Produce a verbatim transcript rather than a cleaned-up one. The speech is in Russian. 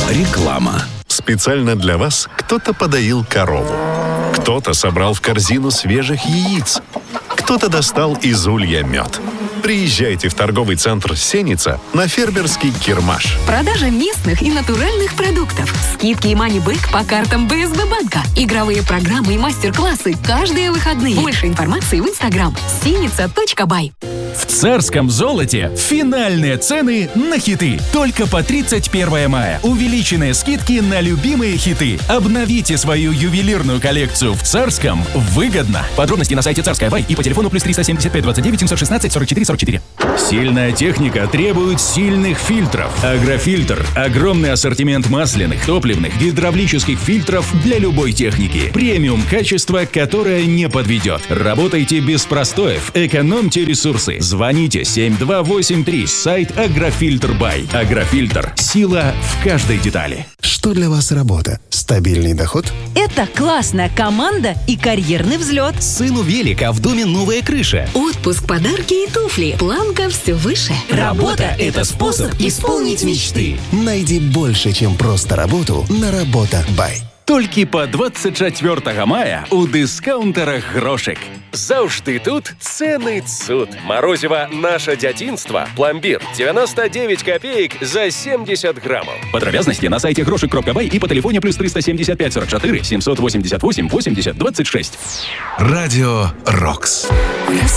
Реклама. Специально для вас кто-то подоил корову. Кто-то собрал в корзину свежих яиц. Кто-то достал из улья мед. Приезжайте в торговый центр «Сеница» на фермерский Кирмаш. Продажа местных и натуральных продуктов. Скидки и мани-бэк по картам бэ эс бэ банка. Игровые программы и мастер-классы каждые выходные. Больше информации в инстаграм сеница точка бай. В царском золоте финальные цены на хиты. Только по тридцать первое мая. Увеличенные скидки на любимые хиты. Обновите свою ювелирную коллекцию в царском выгодно. Подробности на сайте Царская Бай и по телефону плюс триста семьдесят пять двадцать девять семьсот шестнадцать сорок четыре сорок четыре. Сильная техника требует сильных фильтров. Агрофильтр. Огромный ассортимент масляных, топливных, гидравлических фильтров для любой техники. Премиум качество, которое не подведет. Работайте без простоев. Экономьте ресурсы. Звоните семь два восемь три. Сайт Агрофильтр Бай. Агрофильтр. Сила в каждой детали. Что для вас работа? Стабильный доход? Это классная команда и карьерный взлет. Сыну велик, а в доме новая крыша. Отпуск, подарки и туфли. Планка все выше. Работа – это способ исполнить мечты. Найди больше, чем просто работу на Работа Бай. Толькі па двадцять чацвёртага мая у дыскаунтарах грошек. Заўжды тут цэны цуд. Марозіва «Наше дзяцінства» пломбир девяносто девять копеек за семьдесят граммов. Падрабязнасці на сайте грошек кропка бай и по телефоне плюс триста семьдесят пять сорок четыре семьсот восемьдесят восемь восемьдесят двадцать шесть. Радио «Рокс».